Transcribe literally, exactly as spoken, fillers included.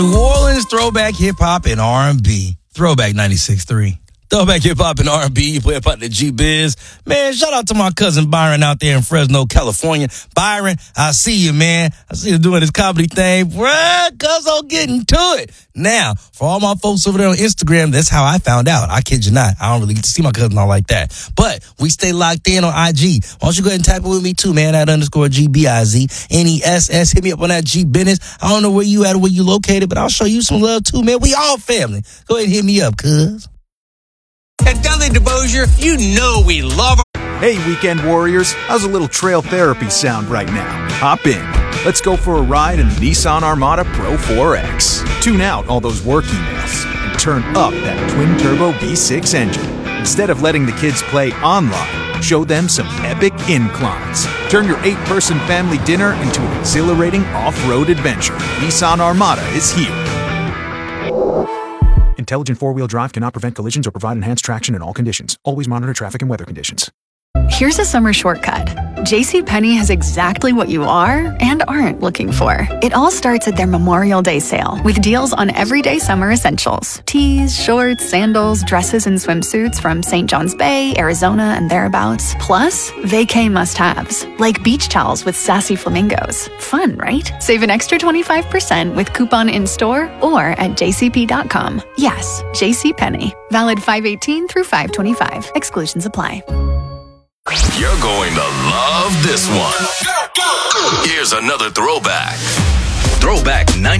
New Orleans throwback hip hop and R and B. Throwback ninety-six point three. Throwback hip hop and R and B. You play about the G-Biz. Man, shout out to my cousin Byron out there in Fresno, California. Byron, I see you, man. I see you doing this comedy thing. Bruh, cuz I'm getting to it. Now, for all my folks over there on Instagram, that's how I found out. I kid you not. I don't really get to see my cousin all like that. But we stay locked in on I G. Why don't you go ahead and type it with me too, man? At underscore G B I Z N E S S. Hit me up on that G business. I don't know where you at or where you located, but I'll show you some love too, man. We all family. Go ahead and hit me up, cuz. At Dudley DeBosier, you know we love our- Hey, weekend warriors, how's a little trail therapy sound right now? Hop in. Let's go for a ride in the Nissan Armada Pro four X. Tune out all those work emails and turn up that twin-turbo V six engine. Instead of letting the kids play online, show them some epic inclines. Turn your eight-person family dinner into an exhilarating off-road adventure. Nissan Armada is here. Intelligent four-wheel drive cannot prevent collisions or provide enhanced traction in all conditions. Always monitor traffic and weather conditions. Here's a summer shortcut. JCPenney has exactly what you are and aren't looking for. It all starts at their Memorial Day sale with deals on everyday summer essentials. Tees, shorts, sandals, dresses, and swimsuits from Saint John's Bay, Arizona, and thereabouts. Plus, vacay must-haves like beach towels with sassy flamingos. Fun, right? Save an extra twenty-five percent with coupon in-store or at j c p dot com. Yes, JCPenney. Valid five eighteen through five twenty-five. Exclusions apply. You're going to love this one. Here's another throwback. Throwback ninety.